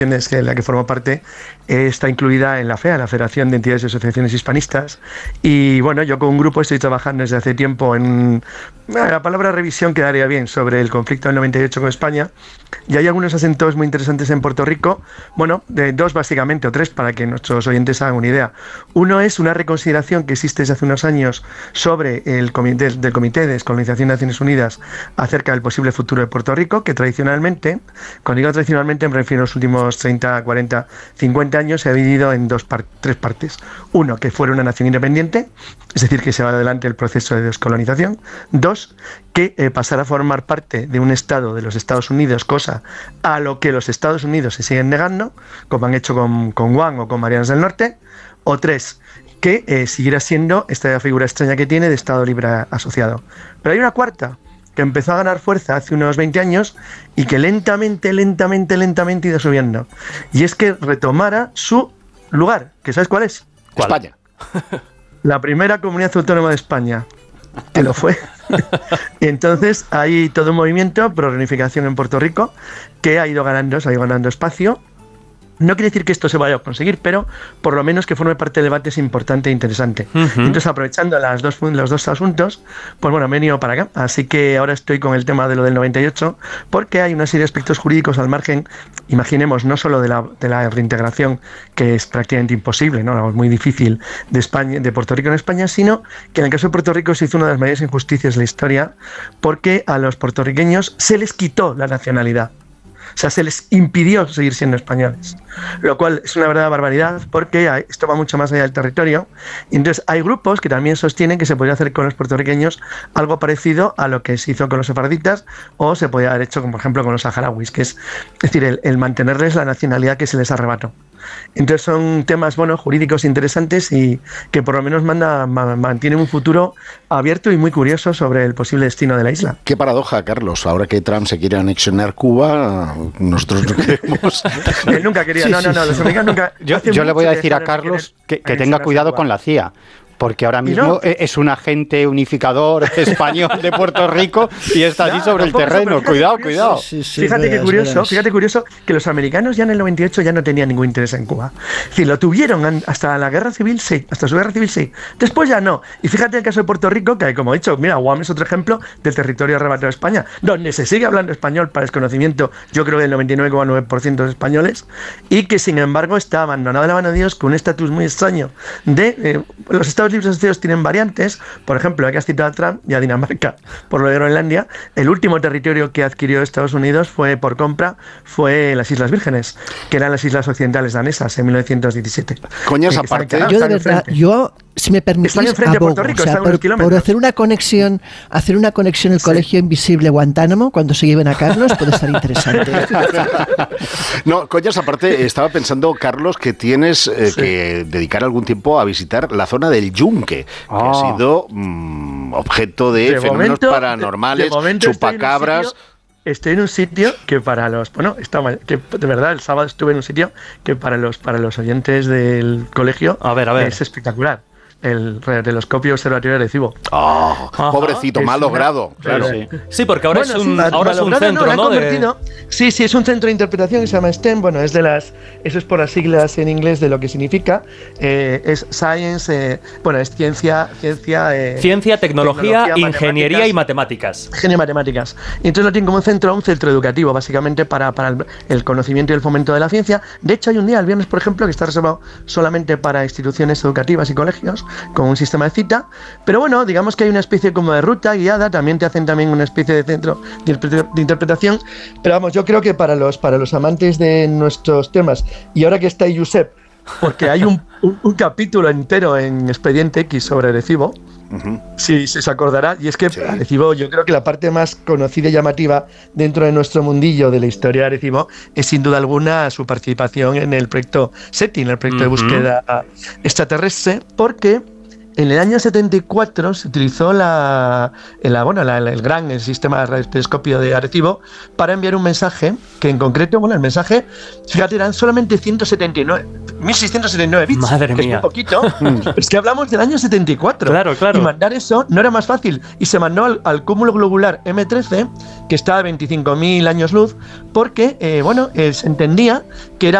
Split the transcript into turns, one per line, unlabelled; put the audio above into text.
de la que formo parte está incluida en la FEA, la Federación de Entidades y Asociaciones Hispanistas, y bueno, yo con un grupo estoy trabajando desde hace tiempo en la palabra revisión quedaría bien, sobre el conflicto del 98 con España, y hay algunos acentos muy interesantes en Puerto Rico, bueno, de dos básicamente, o tres, para que nuestros oyentes hagan una idea. Uno es una reconsideración que existe desde hace unos años sobre el Comité de Descolonización de Naciones Unidas acerca del posible futuro de Puerto Rico, que tradicionalmente, cuando digo tradicionalmente me refiero a los últimos 30, 40, 50 años, se ha dividido en tres partes. Uno, que fuera una nación independiente, es decir, que se va adelante el proceso de descolonización. Dos, que pasara a formar parte de un Estado de los Estados Unidos, cosa a lo que los Estados Unidos se siguen negando, como han hecho con Guam o con Marianas del Norte. O tres, que siguiera siendo esta figura extraña que tiene de Estado libre asociado. Pero hay una cuarta, que empezó a ganar fuerza hace unos 20 años y que lentamente ha ido subiendo. Y es que retomara su lugar, que ¿sabes cuál es?
¿Cuál?
España.
La primera comunidad autónoma de España, que lo fue. Y entonces hay todo un movimiento pro reunificación en Puerto Rico que ha ido ganando espacio. No quiere decir que esto se vaya a conseguir, pero por lo menos que forme parte del debate es importante e interesante. Entonces, aprovechando los dos asuntos, pues bueno, me he venido para acá. Así que ahora estoy con el tema de lo del 98, porque hay una serie de aspectos jurídicos al margen, imaginemos, no solo de la reintegración, que es prácticamente imposible, ¿no? Es muy difícil, de España, de Puerto Rico en España, sino que en el caso de Puerto Rico se hizo una de las mayores injusticias de la historia, porque a los puertorriqueños se les quitó la nacionalidad. O sea, se les impidió seguir siendo españoles, lo cual es una verdadera barbaridad, porque esto va mucho más allá del territorio. Y entonces hay grupos que también sostienen que se podría hacer con los puertorriqueños algo parecido a lo que se hizo con los sefarditas, o se podría haber hecho, por ejemplo, con los saharauis, que es decir, el mantenerles la nacionalidad que se les arrebató. Entonces son temas, bueno, jurídicos interesantes y que por lo menos mantienen un futuro abierto y muy curioso sobre el posible destino de la isla.
Qué paradoja, Carlos. Ahora que Trump se quiere anexionar Cuba, nosotros no queremos.
Él nunca quería. No, los americanos nunca.
Yo le voy a decir a Carlos que tenga cuidado con la CIA. Porque ahora mismo es un agente unificador español de Puerto Rico y está allí sobre el terreno. Cuidado.
Sí, fíjate qué curioso que los americanos ya en el 98 ya no tenían ningún interés en Cuba. Es decir, lo tuvieron hasta la guerra civil, sí, hasta su guerra civil, sí. Después ya no. Y fíjate el caso de Puerto Rico, que como he dicho, mira, Guam es otro ejemplo del territorio arrebatado de España, donde se sigue hablando español para desconocimiento, yo creo, del 99,9% de españoles, y que sin embargo está abandonado de la mano de Dios con un estatus muy extraño de los Estados libres asociados tienen variantes, por ejemplo, hay que citar a Trump y a Dinamarca por lo de Groenlandia. El último territorio que adquirió Estados Unidos por compra fue las Islas Vírgenes, que eran las islas occidentales danesas en 1917.
Coñas aparte.
Yo de verdad, si me permitís, abogo, por hacer una conexión el Colegio Invisible Guantánamo, cuando se lleven a Carlos, puede estar interesante.
No, coñas aparte, estaba pensando, Carlos, que tienes que dedicar algún tiempo a visitar la zona del Yunque, que ha sido objeto de fenómenos paranormales, chupacabras.
Estoy en un sitio que para los... Bueno, que de verdad, el sábado estuve en un sitio que para los oyentes del colegio es espectacular. El telescopio observatorio de Arecibo.
Pobrecito, mal logrado. Claro.
Sí, porque ahora es un centro, ¿no?
Sí, es un centro de interpretación que se llama STEM. Bueno, eso es por las siglas en inglés de lo que significa. Es Science, es ciencia,
tecnología, ingeniería y matemáticas.
Ingeniería y matemáticas. Y entonces lo tienen como un centro educativo, básicamente para el conocimiento y el fomento de la ciencia. De hecho, hay un día, el viernes, por ejemplo, que está reservado solamente para instituciones educativas y colegios, con un sistema de cita, pero bueno, digamos que hay una especie como de ruta guiada, también te hacen una especie de centro de interpretación, pero vamos, yo creo que para los amantes de nuestros temas, y ahora que está ahí Josep, porque hay un capítulo entero en Expediente X sobre Arecibo, sí, se acordará, y es que Arecibo, yo creo que la parte más conocida y llamativa dentro de nuestro mundillo de la historia de Arecibo es sin duda alguna su participación en el proyecto SETI, en el proyecto de búsqueda extraterrestre, porque en el año 74 se utilizó el sistema de radiotelescopio de Arecibo para enviar un mensaje que en concreto, el mensaje, fíjate, eran solamente 1679 bits.
Madre mía.
Es muy poquito. Es que hablamos del año 74.
Claro.
Y mandar eso no era más fácil. Y se mandó al cúmulo globular M13, que está a 25.000 años luz, porque, se entendía que era